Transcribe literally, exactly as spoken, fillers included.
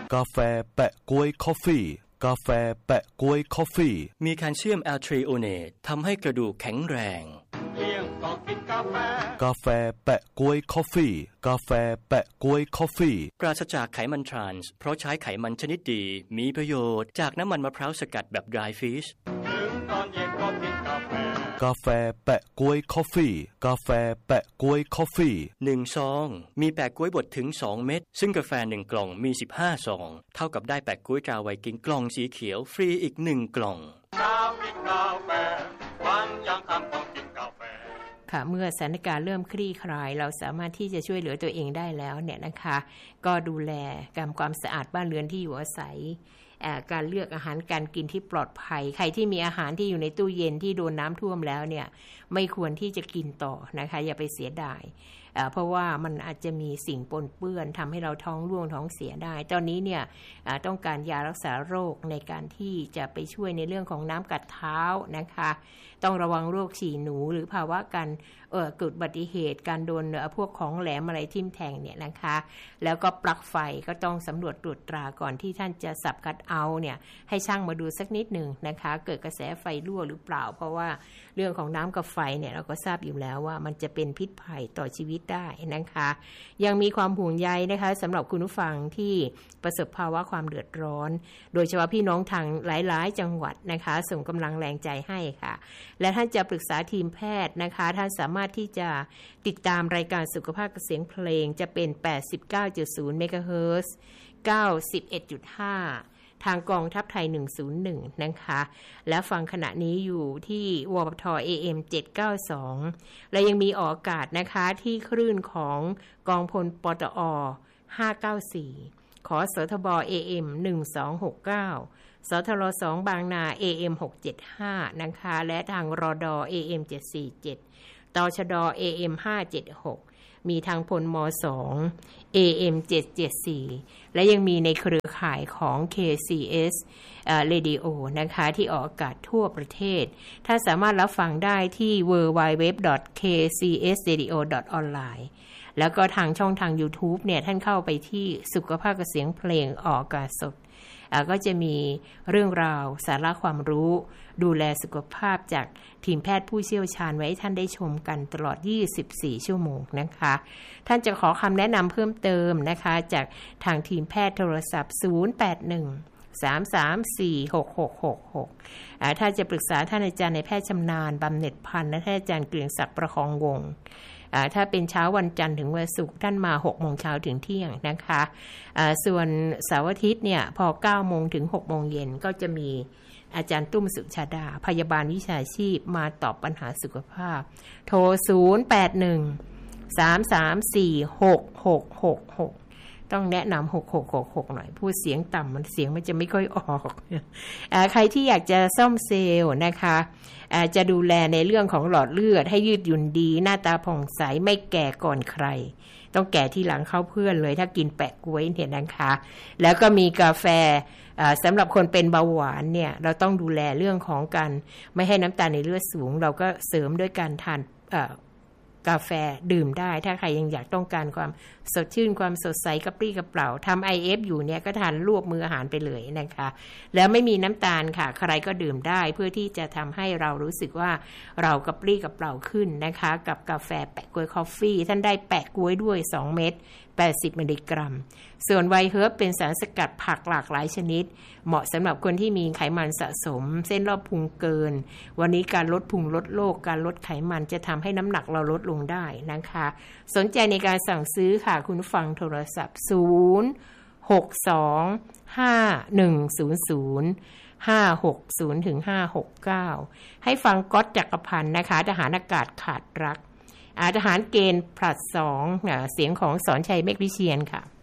กาแฟแปะก๊วยคอฟฟี่กาแฟแปะก๊วยคอฟฟี่มีแคลเซียมแอลทรีโอเนตทำให้กระดูกแข็งแรงเที่ยงก็กินกาแฟกาแฟแปะก๊วยคอฟฟี่กาแฟแปะก๊วยคอฟฟี่ปราศจากไขมันทรานส์เพราะใช้ไขมันชนิดดีมีประโยชน์จากน้ำมันมะพร้าวสกัดแบบ dry fish ถึงตอนเย็นก็กินกาแฟกาแฟแปะก๊วยคอฟฟี่กาแฟแปะก๊วยคอฟฟี่หนึ่งซองมีแปะก๊วยบดถึงสองเม็ดซึ่งกาแฟหนึ่งกล่องมีสิบห้าซองเท่ากับได้แปะก๊วยตราไวกิ้งกล่องสีเขียวฟรีอีกหนึ่งกล่องน้ำกินกาแฟวันยังคำต้องกินกาแฟค่ะเมื่อสถานการณ์เริ่มคลี่คลายเราสามารถที่จะช่วยเหลือตัวเองได้แล้วเนี่ยนะคะก็ดูแลการความสะอาดบ้านเรือนที่อยู่อาศัยการเลือกอาหารการกินที่ปลอดภัยใครที่มีอาหารที่อยู่ในตู้เย็นที่โดนน้ำท่วมแล้วเนี่ยไม่ควรที่จะกินต่อนะคะอย่าไปเสียดายเพราะว่ามันอาจจะมีสิ่งปนเปื้อนทำให้เราท้องร่วงท้องเสียได้ตอนนี้เนี่ยต้องการยารักษาโรคในการที่จะไปช่วยในเรื่องของน้ำกัดเท้านะคะต้องระวังโรคฉี่หนูหรือภาวะการเอ่อเกิดอุบัติเหตุการโดนพวกของแหลมอะไรทิ่มแทงเนี่ยนะคะแล้วก็ปลั๊กไฟก็ต้องสำรวจตรวจตราก่อนที่ท่านจะสับคัทเอาท์เนี่ยให้ช่างมาดูสักนิดนึงนะคะเกิดกระแสไฟรั่วหรือเปล่าเพราะว่าเรื่องของน้ำกับไฟเนี่ยเราก็ทราบอยู่แล้วว่ามันจะเป็นพิษภัยต่อชีวิตได้นะคะยังมีความห่วงใยนะคะสำหรับคุณผู้ฟังที่ประสบภาวะความเดือดร้อนโดยเฉพาะพี่น้องทางหลายๆจังหวัดนะคะส่งกำลังแรงใจให้ค่ะและท่านจะปรึกษาทีมแพทย์นะคะท่านสามารถที่จะติดตามรายการสุขภาพกับเสียงเพลงจะเป็น แปดสิบเก้าจุดศูนย์ เมกะเฮิรตซ์ เก้าสิบเอ็ดจุดห้า ทางกองทัพไทยหนึ่งศูนย์หนึ่งนะคะและฟังขณะนี้อยู่ที่วปท เอ เอ็ม เจ็ดเก้าสอง และยังมีออกอากาศนะคะที่คลื่นของกองพลปตอห้าเก้าสี่ขอสทบ เอ เอ็ม หนึ่งสองหกเก้าสทรสองบางนา เอ เอ็ม หกเจ็ดห้านะคะและทางรด เอ เอ็ม เจ็ดสี่เจ็ดตชด เอ เอ็ม ห้าเจ็ดหกมีทางพลมสอง เอ เอ็ม เจ็ดเจ็ดสี่และยังมีในเครือข่ายของ เค ซี เอส เอ่อ Radio นะคะที่ออกอากาศทั่วประเทศท่านสามารถรับฟังได้ที่ ดับเบิลยู ดับเบิลยู ดับเบิลยู ดอท เค ซี เอส เรดิโอ ดอท ออนไลน์ แล้วก็ทางช่องทาง YouTube เนี่ยท่านเข้าไปที่สุขภาพกับเสียงเพลงออกอากาศสดก็จะมีเรื่องราวสาระความรู้ดูแลสุขภาพจากทีมแพทย์ผู้เชี่ยวชาญไว้ท่านได้ชมกันตลอดยี่สิบสี่ชั่วโมงนะคะท่านจะขอคำแนะนำเพิ่มเติมนะคะจากทางทีมแพทย์โทรศัพท์ศูนย์ แปด หนึ่ง สาม สาม สี่ หก หก หก หกอ่าถ้าจะปรึกษาท่านอาจารย์ในแพทย์ชำนาญบำเหน็จพันธ์และท่านอาจารย์เกรียงศักดิ์ประคองวงศ์อ่าถ้าเป็นเช้าวันจันทร์ถึงวันศุกร์ท่านมา หกโมงเช้าถึงเที่ยงนะคะอ่าส่วนเสาร์อาทิตย์เนี่ยพอ เก้าโมงถึง หกโมงเย็นก็จะมีอาจารย์ตุ้มสุชาดาพยาบาลวิชาชีพมาตอบปัญหาสุขภาพโทรศูนย์ แปด หนึ่ง สาม สาม สี่ หก หก หก หกต้องแนะนำหก หก หก หกหน่อยพูดเสียงต่ำมันเสียงมันจะไม่ค่อยออกอ่าใครที่อยากจะซ่อมเซลล์นะคะอ่าจะดูแลในเรื่องของหลอดเลือดให้ยืดหยุ่นดีหน้าตาผ่องใสไม่แก่ก่อนใครต้องแก่ที่หลังเข้าเพื่อนเลยถ้ากินแปะก๊วยเนี่ยนะคะแล้วก็มีกาแฟสำหรับคนเป็นเบาหวานเนี่ยเราต้องดูแลเรื่องของการไม่ให้น้ำตาลในเลือดสูงเราก็เสริมด้วยการทานกาแฟดื่มได้ถ้าใครยังอยากต้องการความสดชื่นความสดใสกระปรี้กระเปร่าทำ ไอ เอฟ อยู่เนี่ยก็ทานรวบมืออาหารไปเลยนะคะแล้วไม่มีน้ำตาลค่ะใครก็ดื่มได้เพื่อที่จะทำให้เรารู้สึกว่าเรากระปรี้กระเปร่าขึ้นนะคะกับกาแฟแปะก๊วยคอฟฟี่ท่านได้แปะก๊วยด้วยสองเม็ดแปดสิบมิลลิกรัมส่วนไวเฮิร์บเป็นสารสกัดผักหลากหลายชนิดเหมาะสำหรับคนที่มีไขมันสะสมเส้นรอบพุงเกินวันนี้การลดพุงลดโรคการลดไขมันจะทำให้น้ำหนักเราลดลงได้นะคะสนใจในการสั่งซื้อค่ะคุณผู้ฟังโทรศัพท์ศูนย์ หก สอง ห้า หนึ่ง ศูนย์ ศูนย์ ห้า หก ศูนย์ ถึง ห้า หก เก้าให้ฟังก๊อตจักรพันธ์นะคะทหารอากาศขาดรักทหารเกณฑ์ผลัดสองเสียงของสอนชัยเมฆวิเชียรค่ะ